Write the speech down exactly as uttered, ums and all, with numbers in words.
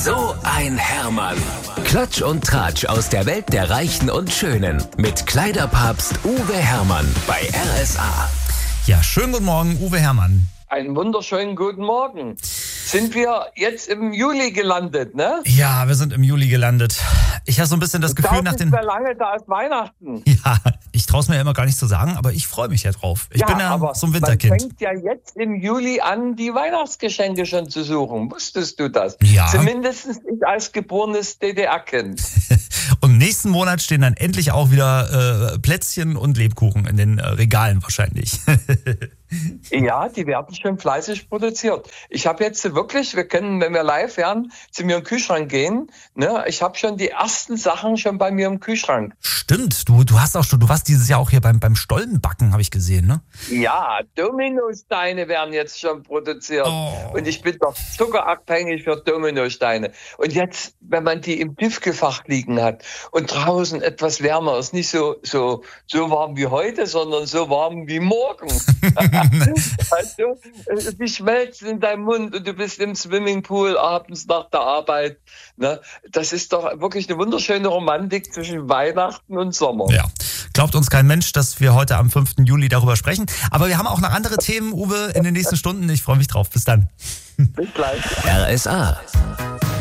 So ein Hermann. Klatsch und Tratsch aus der Welt der Reichen und Schönen. Mit Kleiderpapst Uwe Hermann bei R S A. Ja, schönen guten Morgen, Uwe Hermann. Einen wunderschönen guten Morgen. Sind wir jetzt im Juli gelandet, ne? Ja, wir sind im Juli gelandet. Ich habe so ein bisschen das Gefühl nach den... Nicht mehr lange, da ist Weihnachten. Ja, ich traue es mir ja immer gar nicht zu sagen, aber ich freue mich ja drauf. Ich ja, bin ja aber so ein Winterkind. Man fängt ja jetzt im Juli an, die Weihnachtsgeschenke schon zu suchen. Wusstest du das? Ja. Zumindest ich als geborenes D D R-Kind. Und nächsten Monat stehen dann endlich auch wieder äh, Plätzchen und Lebkuchen in den äh, Regalen wahrscheinlich. Ja, die werden schon fleißig produziert. Ich habe jetzt wirklich, wir können, wenn wir live werden, zu mir im Kühlschrank gehen. Ne? Ich habe schon die ersten Sachen schon bei mir im Kühlschrank. Stimmt, du, du hast auch schon, du warst dieses Jahr auch hier beim, beim Stollenbacken, habe ich gesehen, ne? Ja, Dominosteine werden jetzt schon produziert. Oh. Und ich bin doch zuckerabhängig für Dominosteine. Und jetzt, wenn man die im Tiefkühlfach liegen hat und draußen etwas wärmer ist, nicht so, so, so warm wie heute, sondern so warm wie morgen. Also, die schmelzen in deinem Mund und du bist im Swimmingpool abends nach der Arbeit. Ne? Das ist doch wirklich eine wunderschöne Romantik zwischen Weihnachten und Sommer. Ja, glaubt uns kein Mensch, dass wir heute am fünften Juli darüber sprechen. Aber wir haben auch noch andere Themen, Uwe, in den nächsten Stunden. Ich freue mich drauf. Bis dann. Bis gleich. R S A.